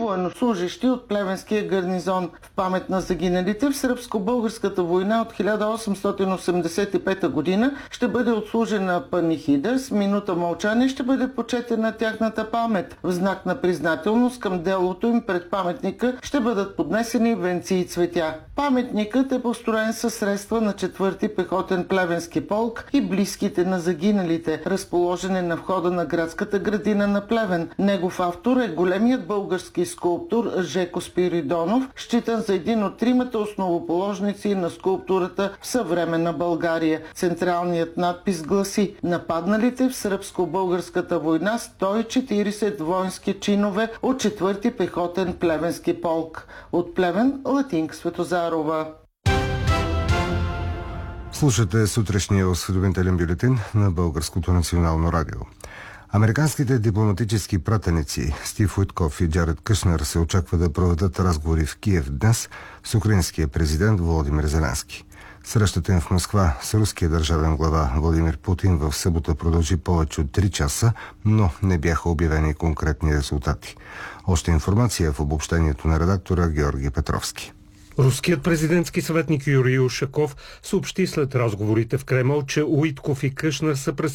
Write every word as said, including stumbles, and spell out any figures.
военнослужащи от Плевенския гарнизон. В памет на загиналите в сръбско-българската война от хиляда осемстотин осемдесет и пета година ще бъде отслужена панихида. С минута мълчание ще бъде почетена тяхната памет. В знак на признателност към делото им пред паметника ще бъдат поднесени венци и цветя. Паметникът е построен със средства на четвърти пехотен плевенски полк и близките на загиналите. Разположен е на входа на градската градина на Плевен. Негов автор е големият български скулптор Жеко Спиридонов, считан за един от тримата основоположници на скулптурата в съвременна България. Централният надпис гласи: нападналите в сръбско-българската война сто и четиридесет воински чинове от четвърти пехотен плевенски полк. От Плевен, Латинка Светозарова. Слушате сутрешния осведомителен бюлетин на Българското национално радио. Американските дипломатически пратеници Стив Уитков и Джаред Кушнер се очаква да проведат разговори в Киев днес с украинския президент Володимир Зеленски. Срещата им в Москва с руския държавен глава Владимир Путин в събота продължи повече от три часа, но не бяха обявени конкретни резултати. Още информация в обобщението на редактора Георги Петровски. Руският президентски съветник Юрий Ушаков съобщи след разговорите в Кремъл, че Уитков и Кушнер са